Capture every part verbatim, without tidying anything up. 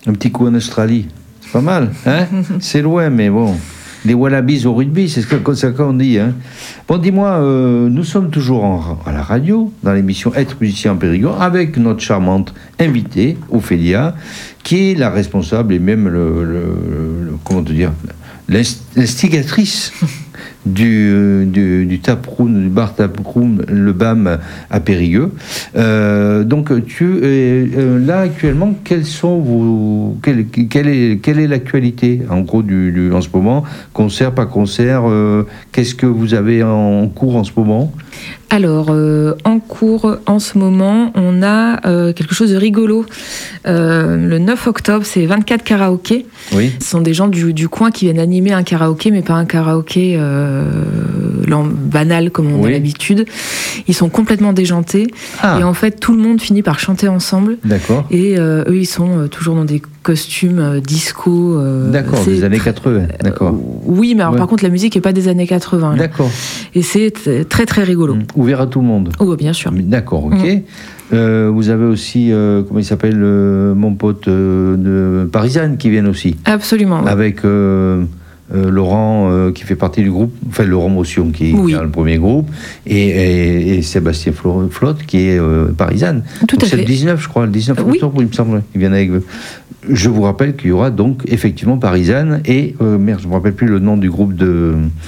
Un petit coup en Australie. C'est pas mal, hein? C'est loin, mais bon. Les Wallabies au rugby, c'est ce ça qu'on dit. Hein. Bon, dis-moi, euh, nous sommes toujours en, à la radio, dans l'émission Être musicien en Périgord, avec notre charmante invitée, Ophélia, qui est la responsable et même le, le, le comment te dire, l'instigatrice du, du, du taproom, du bar taproom, le B A M à Périgueux. Euh, donc, tu es euh, là actuellement. Quels sont vos, quelle, quelle est, quelle est l'actualité en gros du, du, en ce moment? Concert, pas concert. Euh, qu'est-ce que vous avez en cours en ce moment? Alors, euh, en cours, en ce moment, on a euh, quelque chose de rigolo. Euh, le neuf octobre, c'est vingt-quatre karaokés. Oui. Ce sont des gens du, du coin qui viennent animer un karaoké, mais pas un karaoké euh, banal comme on oui. a l'habitude. Ils sont complètement déjantés. Ah. Et en fait, tout le monde finit par chanter ensemble. D'accord. Et euh, eux, ils sont euh, toujours dans des costumes euh, disco. Euh, D'accord, c'est des années quatre-vingts. D'accord. Euh, oui, mais alors, ouais. par contre, la musique n'est pas des années quatre-vingts. Là. D'accord. Et c'est t- très, très rigolo. Mmh. Ouvert à tout le monde. Oh, bien sûr. D'accord, ok. Mmh. Euh, vous avez aussi, euh, comment il s'appelle, euh, mon pote euh, de Parisane qui viennent aussi. Absolument. Ouais. Avec euh, euh, Laurent euh, qui fait partie du groupe, enfin Laurent Motion qui est oui. dans le premier groupe, et, et, et Sébastien Flotte qui est euh, Parisane. Tout donc à c'est fait. le dix-neuf, je crois, le dix-neuf oui. octobre, il me semble. Ils viennent avec. Je vous rappelle qu'il y aura donc effectivement Parisane et euh, merde, je ne me rappelle plus le nom du groupe de.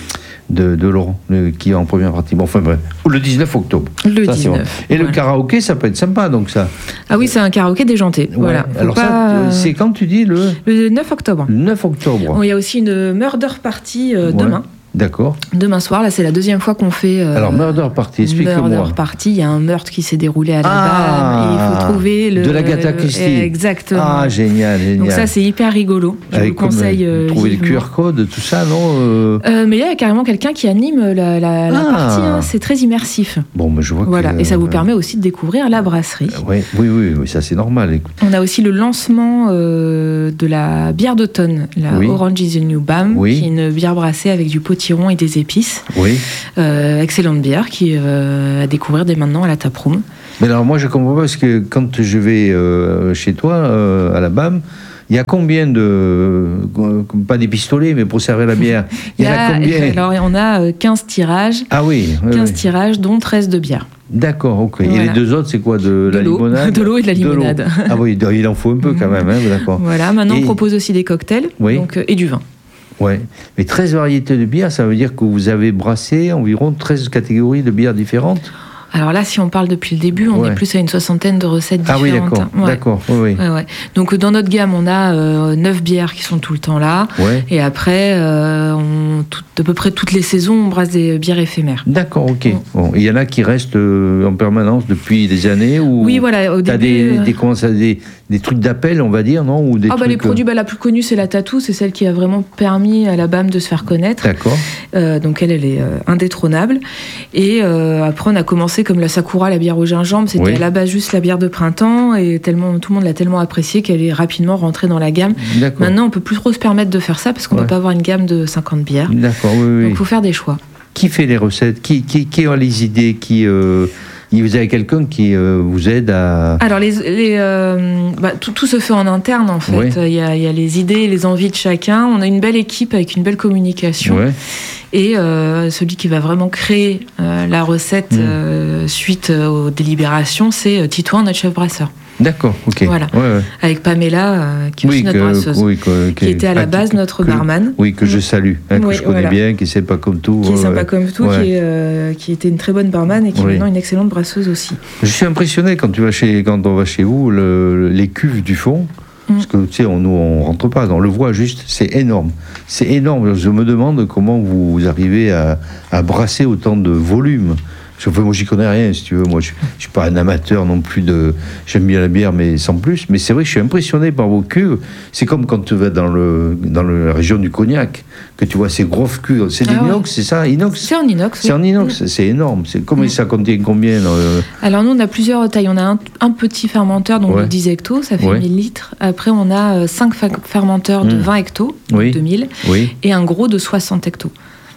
De, de Laurent, le, qui est en première partie. Bon, enfin bref, le dix-neuf octobre. Le ça, dix-neuf. Bon. Et voilà. le karaoké, ça peut être sympa, donc ça. Ah oui, c'est un karaoké déjanté. Ouais. Voilà. Alors pas... ça, c'est quand tu dis le. Le neuf octobre. Le neuf octobre. Bon, il y a aussi une murder party euh, ouais. demain. D'accord. Demain soir, là, c'est la deuxième fois qu'on fait. Euh, Alors, Murder Party, explique-moi. Murder Party, il y a un meurtre qui s'est déroulé à la ah, B A M et il faut trouver le. De l'Agatha Christie. Euh, exactement. Ah, génial, génial. Donc, ça, c'est hyper rigolo. Je Avec vous conseille. Euh, trouver les Q R codes, tout ça, non euh... Euh, Mais il y a carrément quelqu'un qui anime la, la, la ah. partie. Hein, c'est très immersif. Bon, mais je vois voilà. que. Et ça vous permet aussi de découvrir la brasserie. Euh, ouais, oui, oui, oui, ça, c'est normal. Écoute. On a aussi le lancement euh, de la bière d'automne, la oui. Orange is the New B A M, oui. qui est une bière brassée avec du potiron et des épices. Oui. Euh, excellente bière qui euh, à découvrir dès maintenant à la taproom. Mais alors moi je comprends pas parce que quand je vais euh, chez toi euh, à la B A M, il y a combien de euh, pas des pistolets mais pour servir la bière, il y, il y en a, a combien? Alors on a quinze tirages. Ah oui. oui quinze oui. tirages dont treize de bière. D'accord, ok. Voilà. Et les deux autres, c'est quoi? De, de la l'eau. limonade? De l'eau et de la limonade. De ah oui, il en faut un peu quand même, hein, d'accord. Voilà, maintenant et... on propose aussi des cocktails oui. donc, euh, et du vin. Ouais, mais treize variétés de bières, ça veut dire que vous avez brassé environ treize catégories de bières différentes? Alors là, si on parle depuis le début, on ouais. est plus à une soixantaine de recettes différentes. Ah oui, d'accord. Ouais. d'accord oui, oui. Ouais, ouais. Donc dans notre gamme, on a euh, neuf bières qui sont tout le temps là. Ouais. Et après, euh, on, tout, à peu près toutes les saisons, on brasse des bières éphémères. D'accord, ok. Ouais. Bon, il y en a qui restent euh, en permanence depuis des années ou oui, voilà. Au début, des, euh... des, comment ça, des, des trucs d'appel, on va dire, non ou des ah, bah, trucs, les produits, bah, la plus connue, c'est la Tatou. C'est celle qui a vraiment permis à la B A M de se faire connaître. D'accord. Euh, donc elle, elle est euh, indétrônable. Et euh, après, on a commencé comme la Sakura, la bière au gingembre. C'était oui. à la base juste la bière de printemps. Et tellement, tout le monde l'a tellement appréciée qu'elle est rapidement rentrée dans la gamme. D'accord. Maintenant, on ne peut plus trop se permettre de faire ça parce qu'on ne ouais. peut pas avoir une gamme de cinquante bières. D'accord, oui, oui. Donc il faut faire des choix. Qui fait les recettes? Qui, qui, qui a les idées? Qui... Euh... Vous avez quelqu'un qui euh, vous aide à... Alors, les, les, euh, bah, tout, tout se fait en interne, en fait. Oui. Il y a, il y a les idées, les envies de chacun. On a une belle équipe avec une belle communication. Ouais. Et euh, celui qui va vraiment créer euh, la recette mmh. euh, suite aux délibérations, c'est Titouan, notre chef brasseur. D'accord, ok. Voilà. Ouais, ouais. Avec Pamela, euh, qui est oui, aussi notre que, brasseuse, oui, que, qui était à la base que, notre que, barman. Oui, que je salue, hein, que oui, je connais voilà. bien, qui est sympa comme tout. Qui est sympa ouais. comme tout, ouais. qui, est, euh, qui était une très bonne barman et qui oui. est maintenant une excellente brasseuse aussi. Je suis impressionné quand, tu vas chez, quand on va chez vous, le, les cuves du fond. Parce que tu sais, on, nous on rentre pas, on le voit juste, c'est énorme. C'est énorme. Je me demande comment vous arrivez à, à brasser autant de volume. Parce que moi, j'y connais rien, si tu veux. Moi, je ne suis pas un amateur non plus de. J'aime bien la bière, mais sans plus. Mais c'est vrai que je suis impressionné par vos cuves. C'est comme quand tu vas dans, le, dans la région du Cognac, que tu vois ces grosses cuves. C'est ah l'inox, ouais. c'est ça, inox. C'est en inox. C'est oui. en inox, mmh. c'est énorme. C'est, comment mmh. ça contient combien euh... Alors, nous, on a plusieurs tailles. On a un, un petit fermenteur, donc ouais. de dix hectos, ça fait ouais. mille litres. Après, on a cinq fermenteurs de mmh. vingt hectos, oui. deux mille, oui. et un gros de soixante hectos.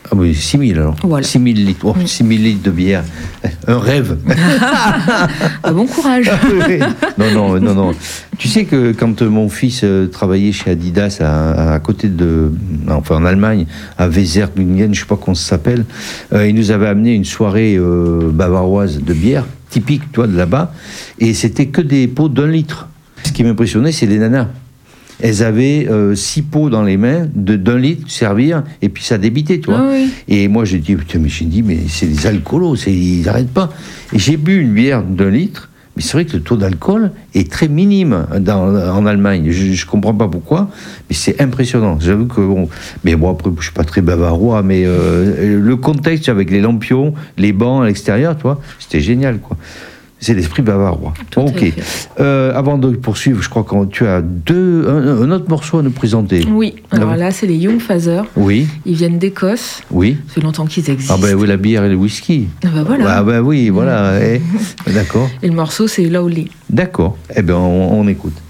Ah oui, six mille alors. Voilà. six mille litres. Oh, six mille litres de bière. Un rêve. Ah, bon courage. non, non, non, non. Tu sais que quand mon fils travaillait chez Adidas à, à côté de, enfin en Allemagne, à Weserkingen, je sais pas comment ça s'appelle, euh, il nous avait amené une soirée euh, bavaroise de bière typique, toi, de là-bas, et c'était que des pots d'un litre. Ce qui m'impressionnait, c'est les nanas. Elles avaient euh, six pots dans les mains de d'un litre servir et puis ça débitait, tu vois. Ah oui. Et moi j'ai dit putain mais j'ai dit mais c'est des alcoolos, c'est, ils n'arrêtent pas. Et j'ai bu une bière d'un litre, mais c'est vrai que le taux d'alcool est très minime dans, en Allemagne. Je, je comprends pas pourquoi, mais c'est impressionnant. J'avoue que bon, mais bon après je suis pas très bavarois, mais euh, le contexte avec les lampions, les bancs à l'extérieur, tu vois, c'était génial quoi. C'est l'esprit bavarois. Bon, ok. Euh, avant de poursuivre, je crois que tu as deux, un, un autre morceau à nous présenter. Oui. Alors là, c'est les Young Father. Oui. Ils viennent d'Écosse. Oui. Ça fait longtemps qu'ils existent. Ah ben oui, la bière et le whisky. Ah ben voilà. Ah ben oui, voilà. Eh, d'accord. Et le morceau, c'est Lowly. D'accord. Eh ben on, on écoute.